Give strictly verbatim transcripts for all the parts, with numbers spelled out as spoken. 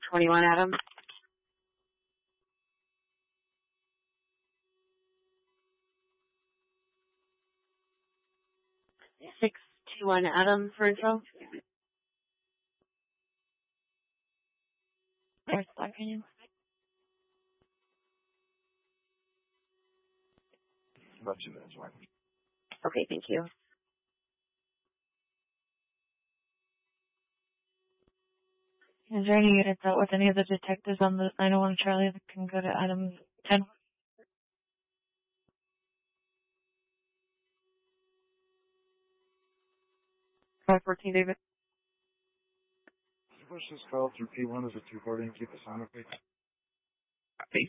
twenty-one, Adam. six two one, Adam, for intro. There's Black Canyon. About two minutes, right? Okay, thank you. Is there any units out with any of the detectives on the nine oh one Charlie that can go to Adam ten? five fourteen, David. Push this call through P one as a two forty and keep the sound okay. Copy.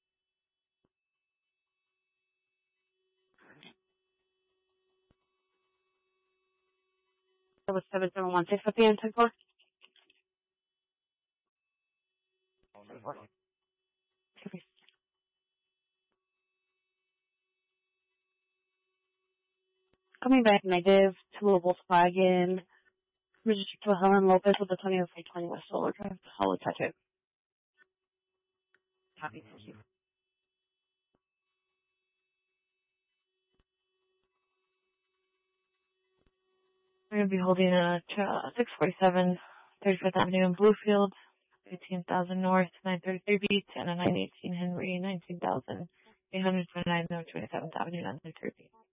That was seven seven one six at the end, ten four. Okay. Coming back negative to a Volkswagen. Registered to Helen Lopez with the twenty oh three twenty West Solar Drive. I'll touch it. Copy, thank you. We're going to be holding a six forty-seven thirty-fifth Avenue in Bluefield, eighteen thousand North, nine thirty-three Beach, and a nine eighteen Henry, nineteen thousand eight hundred twenty-nine North twenty-seventh Avenue, nine thirty-three Beach.